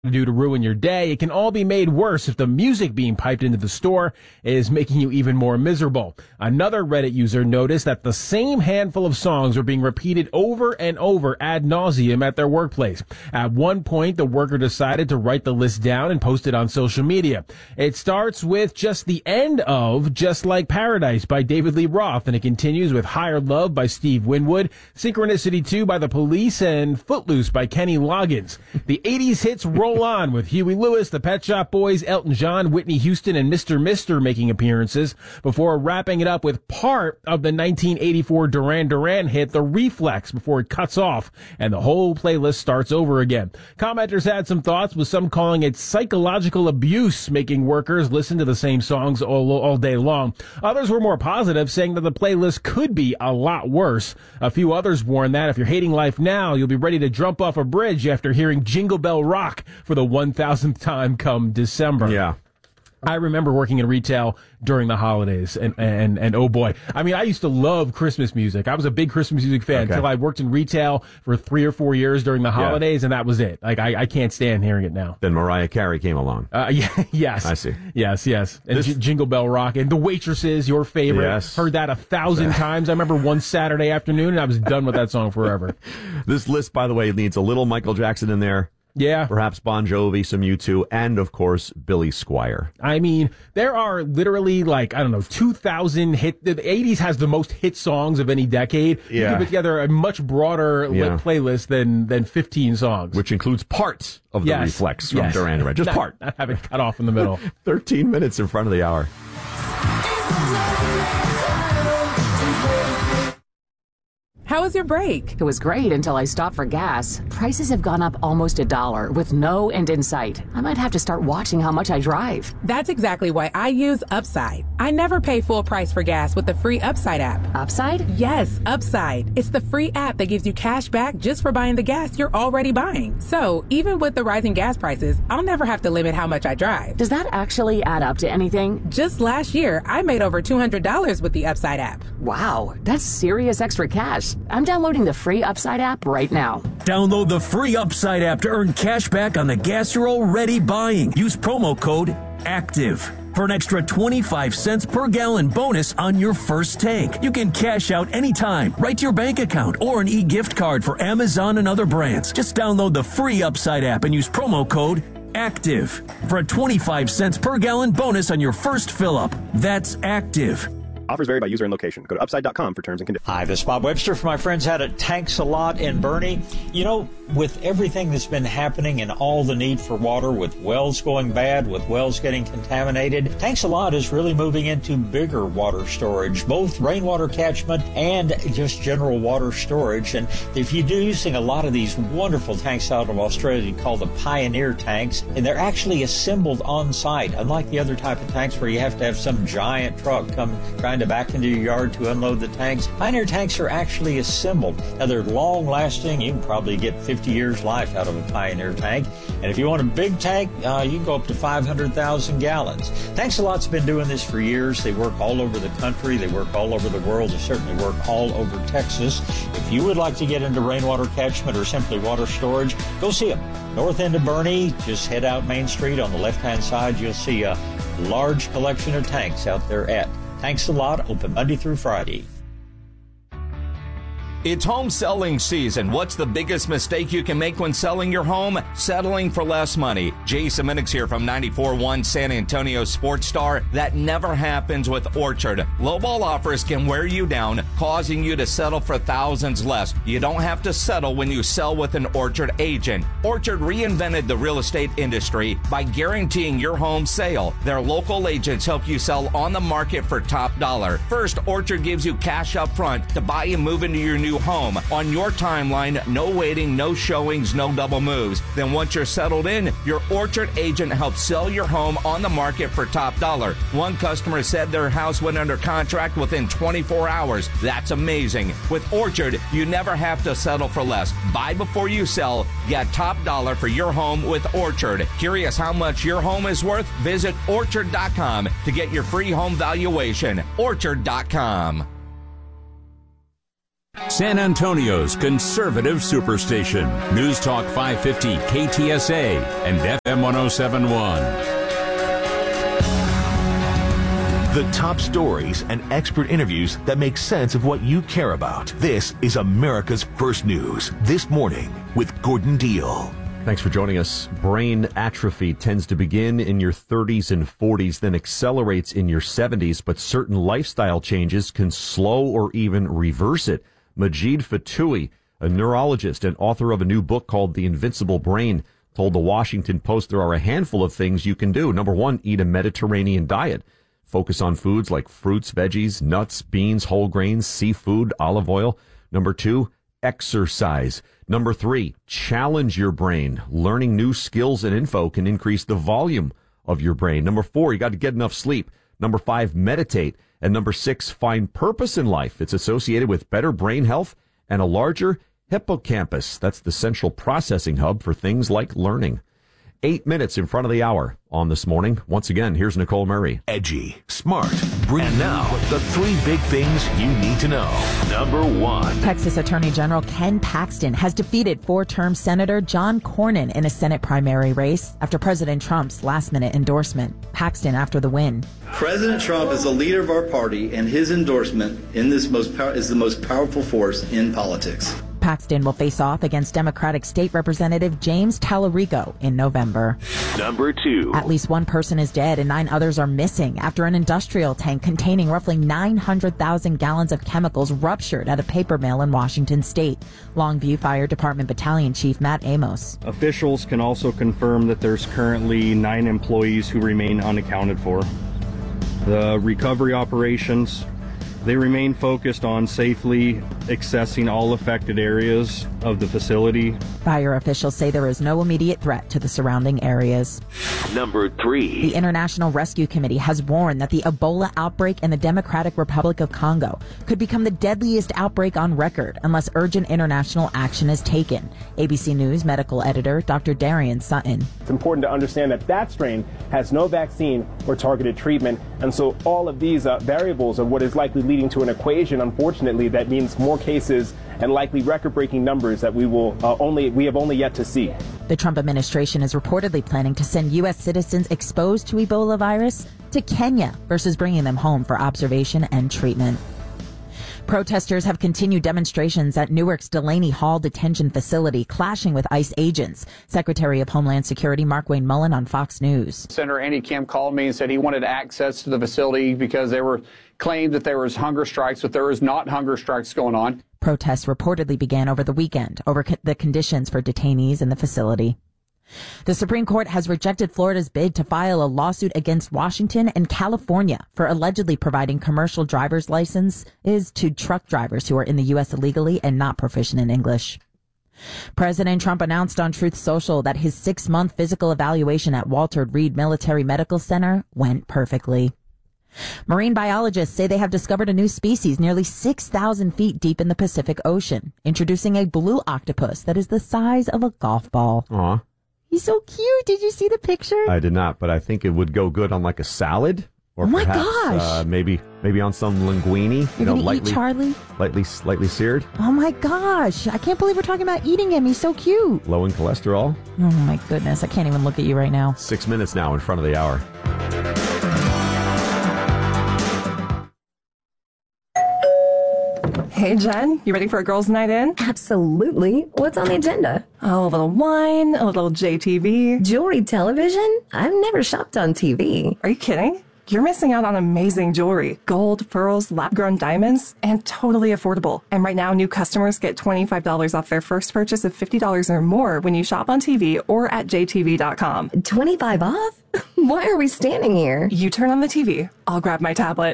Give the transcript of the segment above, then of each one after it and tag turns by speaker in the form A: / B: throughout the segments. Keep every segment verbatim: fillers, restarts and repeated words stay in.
A: to do to ruin your day. It can all be made worse if the music being piped into the store is making you even more miserable. Another Reddit user noticed that the same handful of songs were being repeated over and over ad nauseum at their workplace. At one point, the worker decided to write the list down and post it on social media. It starts with just the end of Just Like Paradise by David Lee Roth, and it continues with Higher Love by Steve Winwood, Synchronicity two by The Police, and Footloose by Kenny Loggins. The eighties hits roll on with Huey Lewis, the Pet Shop Boys, Elton John, Whitney Houston, and Mister Mister making appearances before wrapping it up with part of the nineteen eighty-four Duran Duran hit The Reflex before it cuts off and the whole playlist starts over again. Commenters had some thoughts, with some calling it psychological abuse, making workers listen to the same songs all, all day long. Others were more positive, saying that the playlist could be a lot worse. A few others warned that if you're hating life now, you'll be ready to jump off a bridge after hearing Jingle Bell Rock for the one thousandth time come December.
B: Yeah.
A: I remember working in retail during the holidays, and, and, and oh boy. I mean, I used to love Christmas music. I was a big Christmas music fan
B: Okay.
A: until I worked in retail for three or four years during the holidays,
B: Yeah.
A: and that was it. Like, I, I can't stand hearing it now.
B: Then Mariah Carey came along.
A: Uh, yeah, yes.
B: I see.
A: Yes, yes. And
B: This-
A: J- Jingle Bell Rock, and The Waitresses, your favorite.
B: Yes.
A: Heard that a thousand times. I remember one Saturday afternoon, and I was done with that song forever.
B: This list, by the way, needs a little Michael Jackson in there.
A: Yeah.
B: Perhaps Bon Jovi, some U two, and, of course, Billy Squier.
A: I mean, there are literally, like, I don't know, two thousand hit. The eighties has the most hit songs of any decade. You
B: Yeah.
A: can put together a much broader lit
B: Yeah.
A: playlist than, than fifteen songs.
B: Which includes parts of the
A: Yes.
B: Reflex from
A: Yes.
B: Duran Duran. Just
A: Not-
B: part.
A: Not have it cut off in the middle.
B: thirteen minutes in front of the hour.
C: How was your break?
D: It was great until I stopped for gas. Prices have gone up almost a dollar with no end in sight. I might have to start watching how much I drive.
C: That's exactly why I use Upside. I never pay full price for gas with the free Upside app.
D: Upside?
C: Yes, Upside. It's the free app that gives you cash back just for buying the gas you're already buying. So even with the rising gas prices, I'll never have to limit how much I drive.
D: Does that actually add up to anything?
C: Just last year, I made over two hundred dollars with the Upside app.
D: Wow, that's serious extra cash. I'm downloading the free Upside app right now.
E: Download the free Upside app to earn cash back on the gas you're already buying. Use promo code ACTIVE for an extra twenty-five cents per gallon bonus on your first tank. You can cash out anytime, right to your bank account, or an e-gift card for Amazon and other brands. Just download the free Upside app and use promo code ACTIVE for a twenty-five cents per gallon bonus on your first fill-up. That's ACTIVE.
F: Offers vary by user and location. Go to upside dot com for terms and conditions.
G: Hi, this is Bob Webster from my friends out at Tanks a Lot in Bernie. You know, with everything that's been happening and all the need for water, with wells going bad, with wells getting contaminated, Tanks a Lot is really moving into bigger water storage, both rainwater catchment and just general water storage. And if you're using a lot of these wonderful tanks out of Australia called the Pioneer tanks, and they're actually assembled on site, unlike the other type of tanks where you have to have some giant truck come trying to back into your yard to unload the tanks. Pioneer tanks are actually assembled. Now, they're long lasting. You can probably get fifty years life out of a Pioneer tank. And if you want a big tank, uh, you can go up to five hundred thousand gallons. Tanks a Lot's been doing this for years. They work all over the country. They work all over the world. They certainly work all over Texas. If you would like to get into rainwater catchment or simply water storage, go see them. North end of Bernie, just head out Main Street. On the left-hand side, you'll see a large collection of tanks out there at Tanks a Lot, open Monday through Friday.
H: It's home selling season. What's the biggest mistake you can make when selling your home? Settling for less money. Jason Minix here from ninety-four point one San Antonio Sports Star. That never happens with Orchard. Lowball offers can wear you down, causing you to settle for thousands less. You don't have to settle when you sell with an Orchard agent. Orchard reinvented the real estate industry by guaranteeing your home sale. Their local agents help you sell on the market for top dollar. First, Orchard gives you cash up front to buy and move into your new home on your timeline. No waiting, no showings, no double moves. Then once you're settled in, your Orchard agent helps sell your home on the market for top dollar. One customer said their house went under contract within twenty-four hours. That's amazing. With Orchard, you never have to settle for less. Buy before you sell. Get top dollar for your home with Orchard. Curious how much your home is worth? Visit orchard dot com to get your free home valuation. orchard dot com.
I: San Antonio's conservative superstation. News Talk five fifty K T S A and F M one oh seven point one.
J: The top stories and expert interviews that make sense of what you care about. This is America's First News. This Morning with Gordon Deal.
B: Thanks for joining us. Brain atrophy tends to begin in your thirties and forties, then accelerates in your seventies, but certain lifestyle changes can slow or even reverse it. Majid Fatui, a neurologist and author of a new book called The Invincible Brain, told the Washington Post there are a handful of things you can do. Number one, eat a Mediterranean diet. Focus on foods like fruits, veggies, nuts, beans, whole grains, seafood, olive oil. Number two, exercise. Number three, challenge your brain. Learning new skills and info can increase the volume of your brain. Number four, you got to get enough sleep. Number five, meditate. And number six, find purpose in life. It's associated with better brain health and a larger hippocampus. That's the central processing hub for things like learning. Eight minutes in front of the hour on This Morning. Once again, here's Nicole Murray.
J: Edgy, smart, and now the three big things you need to know. Number one.
K: Texas Attorney General Ken Paxton has defeated four-term Senator John Cornyn in a Senate primary race after President Trump's last-minute endorsement. Paxton after the win.
L: President Trump is the leader of our party, and his endorsement in this most pow- is the most powerful force in politics.
K: Paxton will face off against Democratic State Representative James Tallarico in November.
J: Number two.
K: At least one person is dead and nine others are missing after an industrial tank containing roughly nine hundred thousand gallons of chemicals ruptured at a paper mill in Washington State. Longview Fire Department Battalion Chief Matt Amos.
M: Officials can also confirm that there's currently nine employees who remain unaccounted for. The recovery operations, they remain focused on safely accessing all affected areas of the facility.
K: Fire officials say there is no immediate threat to the surrounding areas.
J: Number three.
K: The International Rescue Committee has warned that the Ebola outbreak in the Democratic Republic of Congo could become the deadliest outbreak on record unless urgent international action is taken. A B C News medical editor Doctor Darian Sutton.
F: It's important to understand that that strain has no vaccine or targeted treatment, and so all of these uh, variables are what is likely leading to an equation, unfortunately, that means more cases and likely record-breaking numbers that we will uh, only we have only yet to see.
K: The Trump administration is reportedly planning to send U S citizens exposed to Ebola virus to Kenya versus bringing them home for observation and treatment. Protesters have continued demonstrations at Newark's Delaney Hall detention facility, clashing with ICE agents. Secretary of Homeland Security Mark Wayne Mullen on Fox News.
N: Senator Andy Kim called me and said he wanted access to the facility because they were claimed that there was hunger strikes, but there was not hunger strikes going on.
K: Protests reportedly began over the weekend over co- the conditions for detainees in the facility. The Supreme Court has rejected Florida's bid to file a lawsuit against Washington and California for allegedly providing commercial driver's licenses to truck drivers who are in the U S illegally and not proficient in English. President Trump announced on Truth Social that his six-month physical evaluation at Walter Reed Military Medical Center went perfectly. Marine biologists say they have discovered a new species nearly six thousand feet deep in the Pacific Ocean, introducing a blue octopus that is the size of a golf ball.
B: Aw.
K: He's so cute. Did you see the picture?
B: I did not, but I think it would go good on like a salad, or
K: oh my
B: perhaps
K: gosh.
B: Uh, maybe maybe on some linguine.
K: You're
B: you know,
K: gonna
B: lightly,
K: eat Charlie?
B: lightly, lightly seared.
K: Oh my gosh! I can't believe we're talking about eating him. He's so cute.
B: Low in cholesterol.
K: Oh my goodness! I can't even look at you right now.
B: Six minutes now in front of the hour.
O: Hey, Jen, you ready for a girls' night in?
P: Absolutely. What's on the agenda?
O: Oh, a little wine, a little J T V.
P: Jewelry television? I've never shopped on T V.
O: Are you kidding? You're missing out on amazing jewelry. Gold, pearls, lab-grown diamonds, and totally affordable. And right now, new customers get twenty-five dollars off their first purchase of fifty dollars or more when you shop on T V or at J T V dot com.
P: twenty-five off? Why are we standing here?
O: You turn on the T V. I'll grab my tablet.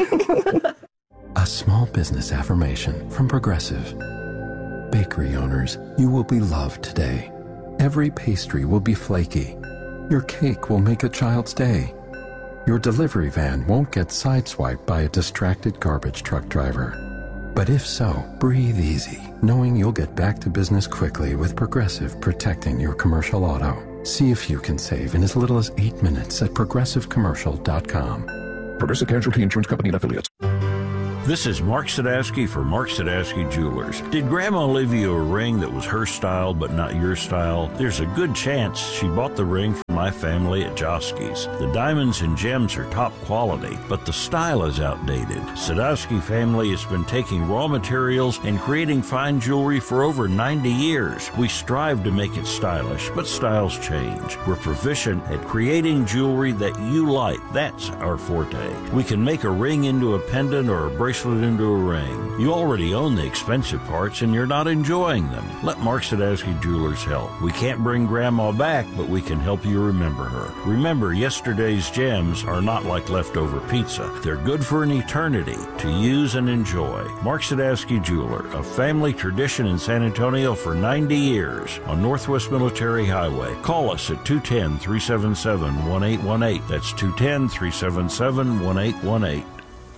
Q: A small business affirmation from Progressive. Bakery owners, you will be loved today. Every pastry will be flaky. Your cake will make a child's day. Your delivery van won't get sideswiped by a distracted garbage truck driver. But if so, breathe easy, knowing you'll get back to business quickly with Progressive protecting your commercial auto. See if you can save in as little as eight minutes at progressive commercial dot com.
R: Progressive Casualty Insurance Company and Affiliates. This is Mark Sadowski for Mark Sadowski Jewelers. Did Grandma leave you a ring that was her style but not your style? There's a good chance she bought the ring from my family at Joski's. The diamonds and gems are top quality, but the style is outdated. Sadowski family has been taking raw materials and creating fine jewelry for over ninety years. We strive to make it stylish, but styles change. We're proficient at creating jewelry that you like. That's our forte. We can make a ring into a pendant or a bracelet into a ring. You already own the expensive parts and you're not enjoying them. Let Mark Sadowski Jewelers help. We can't bring Grandma back, but we can help you remember her. Remember, yesterday's gems are not like leftover pizza. They're good for an eternity to use and enjoy. Mark Sadowski Jeweler, a family tradition in San Antonio for ninety years on Northwest Military Highway. Call us at two one zero, three seven seven, one eight one eight. That's two one zero, three seven seven, one eight one eight.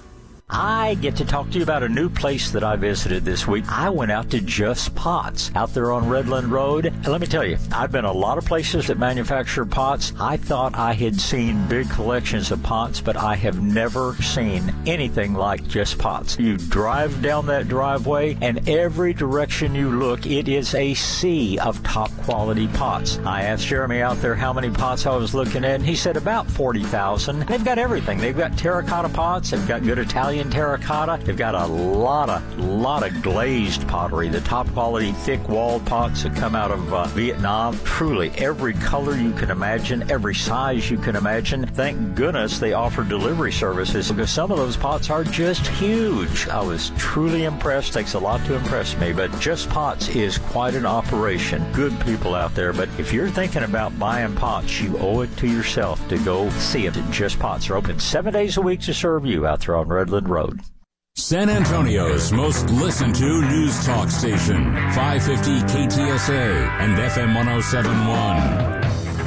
G: I get to talk to you about a new place that I visited this week. I went out to Just Pots out there on Redland Road. And let me tell you, I've been a lot of places that manufacture pots. I thought I had seen big collections of pots, but I have never seen anything like Just Pots. You drive down that driveway, and every direction you look, it is a sea of top quality pots. I asked Jeremy out there how many pots I was looking at, and he said about forty thousand. They've got everything. They've got terracotta pots. They've got good Italian terracotta. They've got a lot of lot of glazed pottery, the top quality thick walled pots that come out of uh, Vietnam. Truly every color you can imagine, every size you can imagine. Thank goodness they offer delivery services, because some of those pots are just huge. I was truly impressed. Takes a lot to impress me, but Just Pots is quite an operation. Good people out there, but if you're thinking about buying pots, you owe it to yourself to go see it at Just Pots. They're open seven days a week to serve you out there on Redland Road.
I: San Antonio's most listened to news talk station, five fifty K T S A and F M one oh seven point one.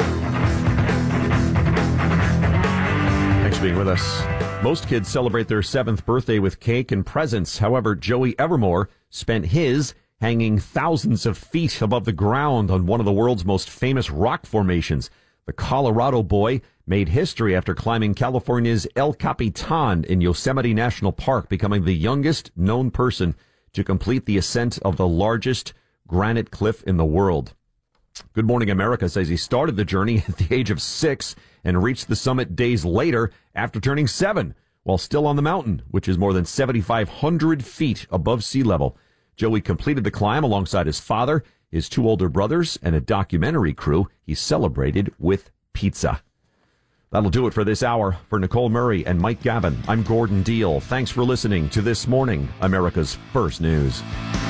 B: Thanks for being with us. Most kids celebrate their seventh birthday with cake and presents. However, Joey Evermore spent his hanging thousands of feet above the ground on one of the world's most famous rock formations. The Colorado boy made history after climbing California's El Capitan in Yosemite National Park, becoming the youngest known person to complete the ascent of the largest granite cliff in the world. Good Morning America says he started the journey at the age of six and reached the summit days later after turning seven, while still on the mountain, which is more than seventy-five hundred feet above sea level. Joey completed the climb alongside his father, his two older brothers, and a documentary crew. He celebrated with pizza. That'll do it for this hour. For Nicole Murray and Mike Gavin, I'm Gordon Deal. Thanks for listening to This Morning, America's First News.